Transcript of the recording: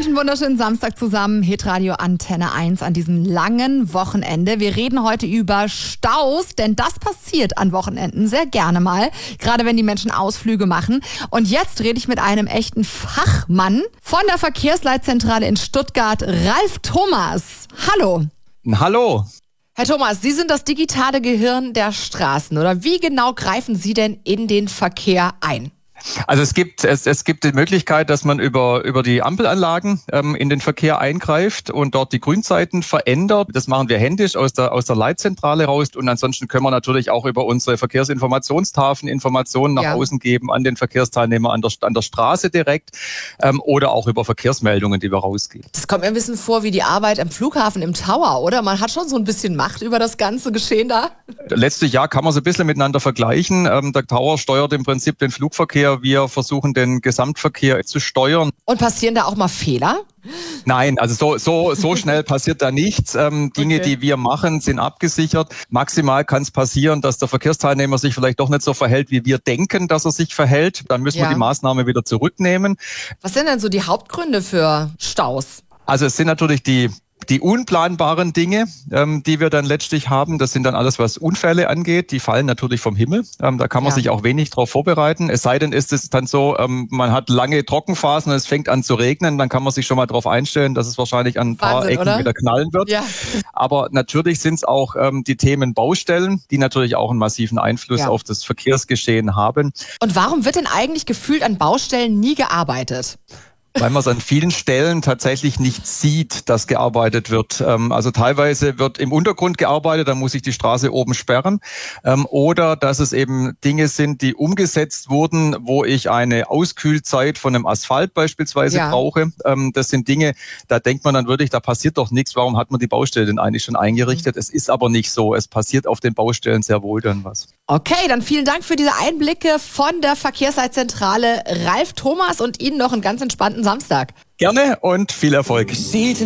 wünschen einen wunderschönen Samstag zusammen. Hitradio Antenne 1 an diesem langen Wochenende. Wir reden heute über Staus, denn das passiert an Wochenenden sehr gerne mal, gerade wenn die Menschen Ausflüge machen. Und jetzt rede ich mit einem echten Fachmann von der Verkehrsleitzentrale in Stuttgart, Ralf Thomas. Hallo. Hallo. Herr Thomas, Sie sind das digitale Gehirn der Straßen, oder wie genau greifen Sie denn in den Verkehr ein? Also es gibt die Möglichkeit, dass man über die Ampelanlagen in den Verkehr eingreift und dort die Grünzeiten verändert. Das machen wir händisch aus der Leitzentrale raus. Und ansonsten können wir natürlich auch über unsere Verkehrsinformationstafeln Informationen nach außen geben an den Verkehrsteilnehmer an der Straße direkt oder auch über Verkehrsmeldungen, die wir rausgeben. Das kommt mir ein bisschen vor wie die Arbeit am Flughafen im Tower, oder? Man hat schon so ein bisschen Macht über das ganze Geschehen da. Letztlich ja, kann man so ein bisschen miteinander vergleichen. Der Tower steuert im Prinzip den Flugverkehr. Wir versuchen, den Gesamtverkehr zu steuern. Und passieren da auch mal Fehler? Nein, also so schnell passiert da nichts. Dinge, die wir machen, sind abgesichert. Maximal kann es passieren, dass der Verkehrsteilnehmer sich vielleicht doch nicht so verhält, wie wir denken, dass er sich verhält. Dann müssen wir die Maßnahme wieder zurücknehmen. Was sind denn so die Hauptgründe für Staus? Also es sind natürlich die unplanbaren Dinge, die wir dann letztlich haben. Das sind dann alles, was Unfälle angeht. Die fallen natürlich vom Himmel. Da kann man sich auch wenig drauf vorbereiten. Es sei denn, ist es dann so, man hat lange Trockenphasen und es fängt an zu regnen. Dann kann man sich schon mal darauf einstellen, dass es wahrscheinlich an ein paar Ecken wieder knallen wird. Ja. Aber natürlich sind es auch die Themen Baustellen, die natürlich auch einen massiven Einfluss auf das Verkehrsgeschehen haben. Und warum wird denn eigentlich gefühlt an Baustellen nie gearbeitet? Weil man es an vielen Stellen tatsächlich nicht sieht, dass gearbeitet wird. Also teilweise wird im Untergrund gearbeitet, dann muss ich die Straße oben sperren. Oder dass es eben Dinge sind, die umgesetzt wurden, wo ich eine Auskühlzeit von einem Asphalt beispielsweise brauche. Das sind Dinge, da denkt man dann wirklich, da passiert doch nichts. Warum hat man die Baustelle denn eigentlich schon eingerichtet? Es ist aber nicht so. Es passiert auf den Baustellen sehr wohl dann was. Okay, dann vielen Dank für diese Einblicke von der Verkehrsleitzentrale Ralf Thomas und Ihnen noch einen ganz entspannten Samstag. Gerne und viel Erfolg.